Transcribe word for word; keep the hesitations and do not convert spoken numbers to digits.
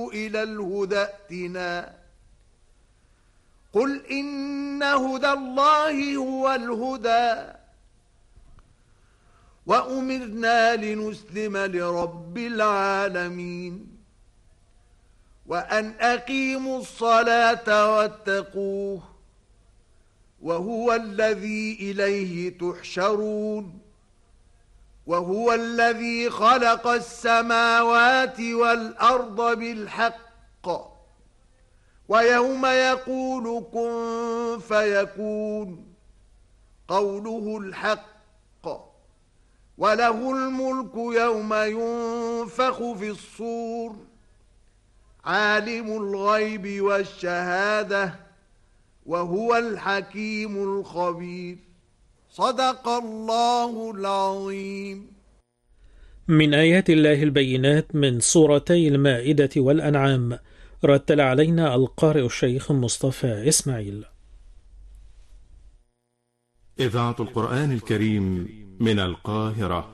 قالوا إلى الهدى ائتنا قل إن هدى الله هو الهدى وأمرنا لنسلم لرب العالمين وأن أقيموا الصلاة واتقوه وهو الذي إليه تحشرون وهو الذي خلق السماوات والأرض بالحق ويوم يقول كن فيكون قوله الحق وله الملك يوم ينفخ في الصور عالم الغيب والشهادة وهو الحكيم الخبير صدق الله العظيم. من آيات الله البينات من سورتي المائدة والأنعام. رتل علينا القارئ الشيخ مصطفى إسماعيل. إذاعة القرآن الكريم من القاهرة.